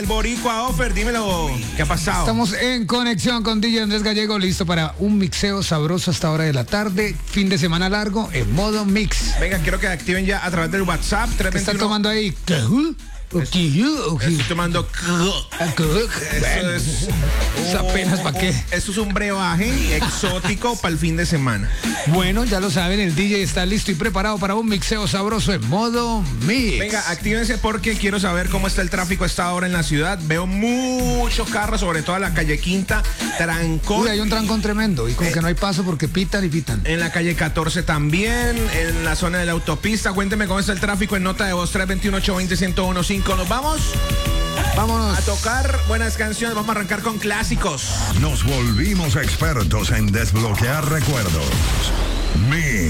el boricua Offer, dímelo, ¿qué ha pasado? Estamos en conexión con DJ Andrés Gallego, listo para un mixeo sabroso hasta hora de la tarde, fin de semana largo, en modo mix. Venga, quiero que activen ya a través del WhatsApp. ¿Qué está tomando ahí? Estoy tomando. Eso es apenas para qué. Eso es un brebaje exótico para el fin de semana. Bueno, ya lo saben, el DJ está listo y preparado para un mixeo sabroso en modo mix. Venga, actívense porque quiero saber cómo está el tráfico a esta hora en la ciudad. Veo muchos carros, sobre todo en la calle Quinta, trancón. Uy, hay un trancón tremendo y como que no hay paso porque pitan y pitan. En la calle 14 también, en la zona de la autopista. Cuénteme cómo está el tráfico en nota de voz 321-820-1015. ¿Nos vamos? Vámonos a tocar buenas canciones. Vamos a arrancar con clásicos. Nos volvimos expertos en desbloquear recuerdos. Mix.